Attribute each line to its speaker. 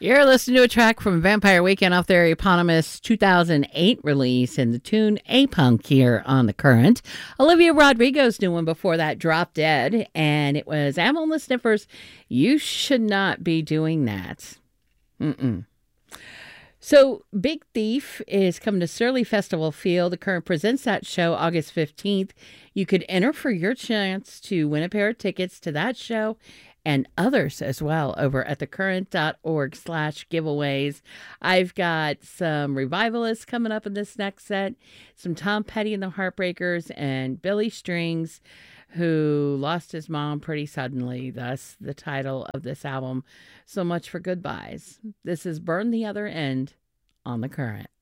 Speaker 1: You're listening to a track from Vampire Weekend off their eponymous 2008 release and the tune A-Punk here on The Current. Olivia Rodrigo's new one before that, Drop Dead, and it was Amyl and the Sniffers, You Should Not Be Doing That. So, Big Thief is coming to Surly Festival Field. The Current presents that show August 15th. You could enter for your chance to win a pair of tickets to that show and others as well over at thecurrent.org/giveaways. I've got some revivalists coming up in this next set, some Tom Petty and the Heartbreakers, and Billy Strings, who lost his mom pretty suddenly, thus the title of this album, So Much for Goodbyes. This is Burn the Other End on The Current.